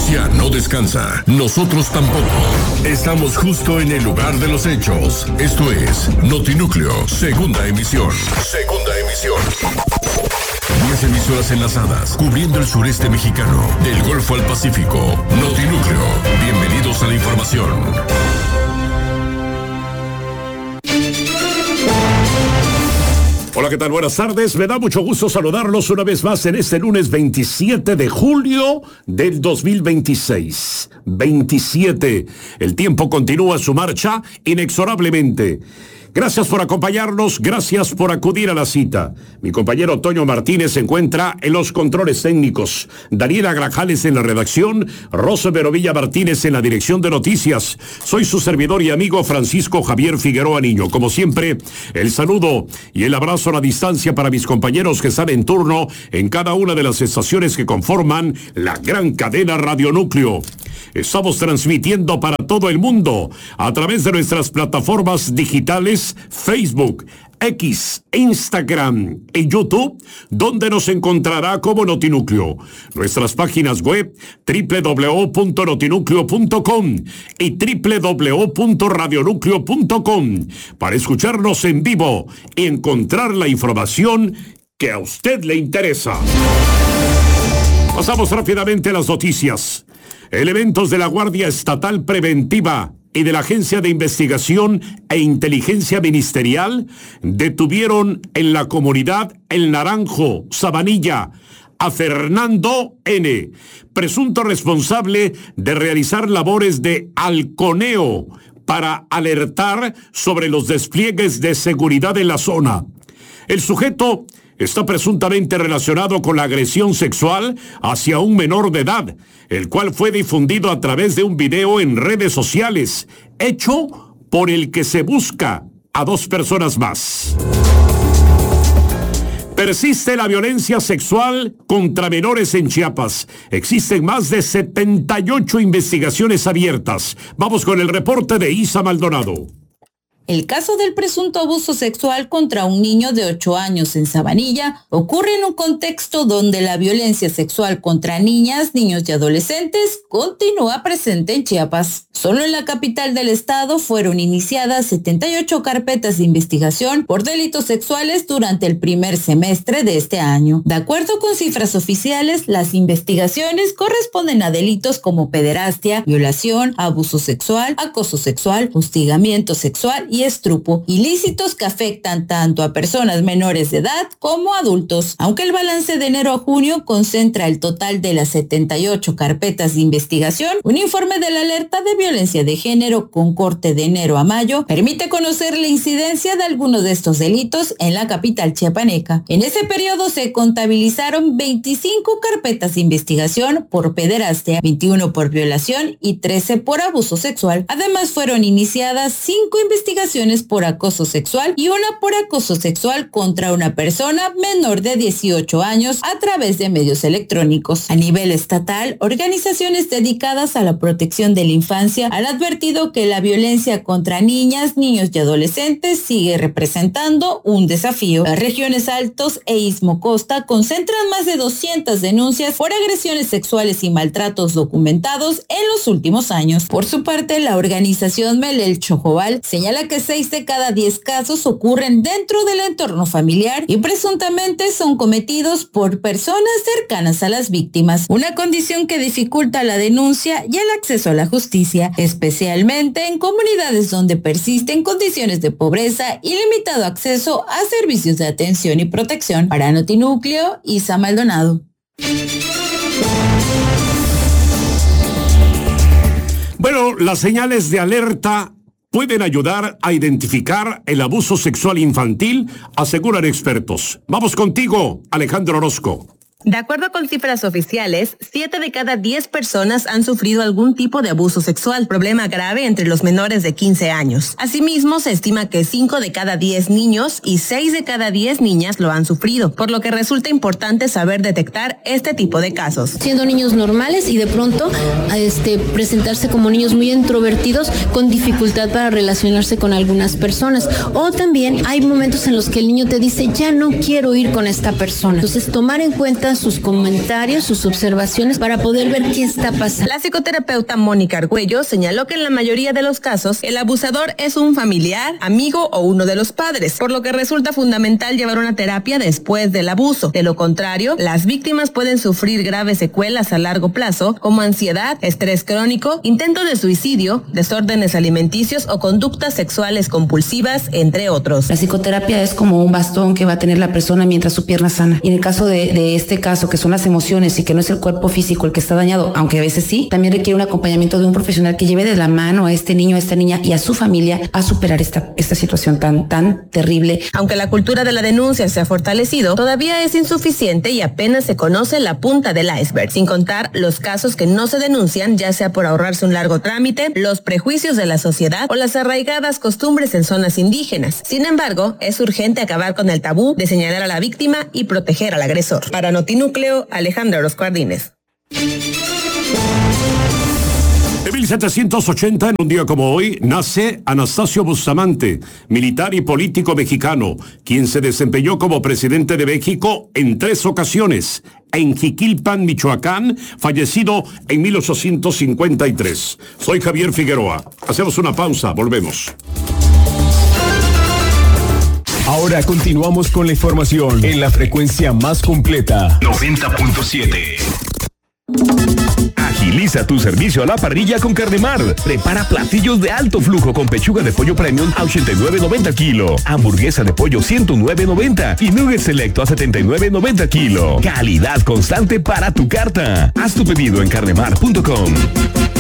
noticia no descansa. Nosotros tampoco. Estamos justo en el lugar de los hechos. Esto es Notinúcleo, segunda emisión. Segunda emisión. 10 emisoras enlazadas, cubriendo el sureste mexicano, del Golfo al Pacífico. Notinúcleo. Bienvenidos a la información. Hola, ¿qué tal? Buenas tardes. Me da mucho gusto saludarlos una vez más en este lunes 27 de julio del 2026. 27. El tiempo continúa su marcha inexorablemente. Gracias por acompañarnos, gracias por acudir a la cita. Mi compañero Toño Martínez se encuentra en los controles técnicos, Daniela Grajales en la redacción, Rosa Verovilla Martínez en la dirección de noticias. Soy su servidor y amigo Francisco Javier Figueroa Niño. Como siempre, el saludo y el abrazo a la distancia para mis compañeros que están en turno en cada una de las estaciones que conforman la gran cadena Radionúcleo. Estamos transmitiendo para todo el mundo a través de nuestras plataformas digitales Facebook, X, Instagram y YouTube, donde nos encontrará como Notinúcleo. Nuestras páginas web www.notinúcleo.com y www.radionúcleo.com para escucharnos en vivo y encontrar la información que a usted le interesa. Pasamos rápidamente a las noticias. Elementos de la Guardia Estatal Preventiva y de la Agencia de Investigación e Inteligencia Ministerial detuvieron en la comunidad El Naranjo, Sabanilla, a Fernando N., presunto responsable de realizar labores de halconeo para alertar sobre los despliegues de seguridad en la zona. El sujeto está presuntamente relacionado con la agresión sexual hacia un menor de edad, el cual fue difundido a través de un video en redes sociales, hecho por el que se busca a 2 personas más. Persiste la violencia sexual contra menores en Chiapas. Existen más de 78 investigaciones abiertas. Vamos con el reporte de Isa Maldonado. El caso del presunto abuso sexual contra un niño de 8 años en Sabanilla ocurre en un contexto donde la violencia sexual contra niñas, niños y adolescentes continúa presente en Chiapas. Solo en la capital del estado fueron iniciadas 78 carpetas de investigación por delitos sexuales durante el primer semestre de este año. De acuerdo con cifras oficiales, las investigaciones corresponden a delitos como pederastia, violación, abuso sexual, acoso sexual, hostigamiento sexual y estrupo, ilícitos que afectan tanto a personas menores de edad como a adultos. Aunque el balance de enero a junio concentra el total de las 78 carpetas de investigación, un informe de la alerta de violencia de género con corte de enero a mayo permite conocer la incidencia de algunos de estos delitos en la capital chiapaneca. En ese periodo se contabilizaron 25 carpetas de investigación por pederastia, 21 por violación y 13 por abuso sexual. Además fueron iniciadas 5 investigaciones por acoso sexual y una por acoso sexual contra una persona menor de 18 años a través de medios electrónicos. A nivel estatal, organizaciones dedicadas a la protección de la infancia han advertido que la violencia contra niñas, niños y adolescentes sigue representando un desafío. Las regiones Altos e Istmo Costa concentran más de 200 denuncias por agresiones sexuales y maltratos documentados en los últimos años. Por su parte, la organización Melel Chojobal señala que 6 de cada 10 casos ocurren dentro del entorno familiar y presuntamente son cometidos por personas cercanas a las víctimas, una condición que dificulta la denuncia y el acceso a la justicia, especialmente en comunidades donde persisten condiciones de pobreza y limitado acceso a servicios de atención y protección. Para Notinúcleo, Isa Maldonado. Bueno, las señales de alerta pueden ayudar a identificar el abuso sexual infantil, aseguran expertos. Vamos contigo, Alejandro Orozco. De acuerdo con cifras oficiales, 7 de cada 10 personas han sufrido algún tipo de abuso sexual, problema grave entre los menores de 15 años. Asimismo, se estima que 5 de cada 10 niños y 6 de cada 10 niñas lo han sufrido, por lo que resulta importante saber detectar este tipo de casos. Siendo niños normales y de pronto presentarse como niños muy introvertidos con dificultad para relacionarse con algunas personas. O también hay momentos en los que el niño te dice, ya no quiero ir con esta persona. Entonces, tomar en cuenta compartan sus comentarios, sus observaciones para poder ver qué está pasando. La psicoterapeuta Mónica Argüello señaló que en la mayoría de los casos el abusador es un familiar, amigo o uno de los padres, por lo que resulta fundamental llevar una terapia después del abuso. De lo contrario, las víctimas pueden sufrir graves secuelas a largo plazo como ansiedad, estrés crónico, intento de suicidio, desórdenes alimenticios o conductas sexuales compulsivas, entre otros. La psicoterapia es como un bastón que va a tener la persona mientras su pierna sana. Y en el caso de este caso, que son las emociones y que no es el cuerpo físico el que está dañado, aunque a veces sí, también requiere un acompañamiento de un profesional que lleve de la mano a este niño, a esta niña y a su familia a superar esta situación tan terrible. Aunque la cultura de la denuncia se ha fortalecido, todavía es insuficiente y apenas se conoce la punta del iceberg, sin contar los casos que no se denuncian, ya sea por ahorrarse un largo trámite, los prejuicios de la sociedad o las arraigadas costumbres en zonas indígenas. Sin embargo, es urgente acabar con el tabú de señalar a la víctima y proteger al agresor. Para Notinúcleo, Alejandra Orozco Ardínez. En 1780, en un día como hoy, nace Anastasio Bustamante, militar y político mexicano, quien se desempeñó como presidente de México en 3 ocasiones. En Jiquilpan, Michoacán, fallecido en 1853. Soy Javier Figueroa. Hacemos una pausa, volvemos. Ahora continuamos con la información en la frecuencia más completa. 90.7. Agiliza tu servicio a la parrilla con Carnemar. Prepara platillos de alto flujo con pechuga de pollo premium a 89.90 kilo, hamburguesa de pollo 109.90 y nuggets selecto a 79.90 kilo. Calidad constante para tu carta. Haz tu pedido en carnemar.com.